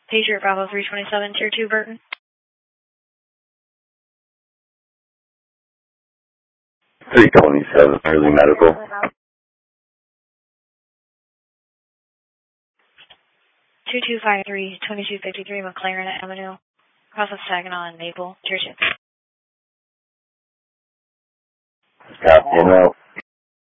Patriot Bravo 327, Tier 2, Burton. $327, early medical. 2253, 2253 McLaren Avenue, across of Saginaw and Maple, Tier 2. Copy, and out.